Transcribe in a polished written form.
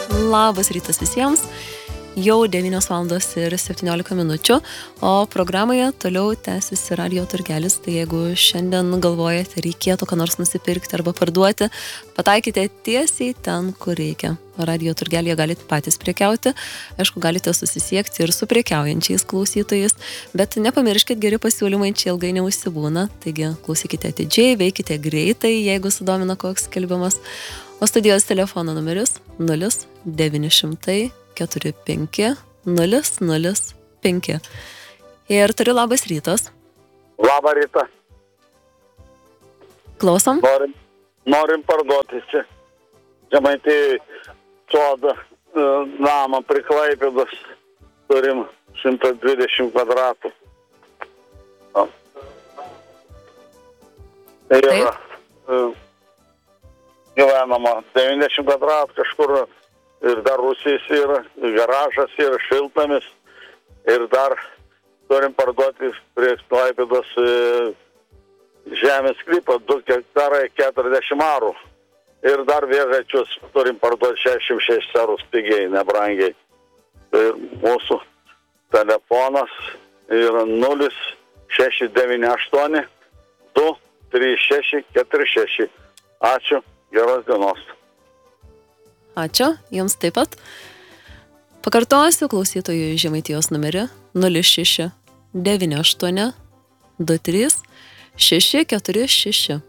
Labas rytas visiems. Jau 9 valandos ir 17 minučių, o programoje toliau tęsiasi Radio Turgelis. Tai jeigu šiandien galvojate, reikėtų ką nors nusipirkti arba parduoti, pataikite tiesiai ten, kur reikia. Radio Turgelėje galite patys prekiauti, aišku, galite susisiekti ir su prekiaujančiais klausytojais, bet nepamirškit, geri pasiūlymai čia ilgai neužsibūna, taigi klausykite atidžiai, veikite greitai, jeigu sudomina koks skelbimas. O studijos telefono numeris 0900 45 005. Ir turiu labas rytas. Labą rytą. Klausom. Norim parduoti čia. Žemaitijai sodą, namą prie Klaipėdos. Turim 120 kvadratų. Tai yra gyvenama 90 kvadratų kažkur. Ir dar Rusijos yra, garažas yra, šiltamis. Ir dar turim parduoti prie Klaipėdos žemės sklypą 2 hektarai 40 arų. Ir dar vėžaičius turim parduoti 66 arus pigiai, nebrangiai. Ir mūsų telefonas yra 0698 236 46. Ačiū, geros dienos. Ačiū, jums taip pat. Pakartosiu klausytojų Žemaitijos numerį 0698 23 646.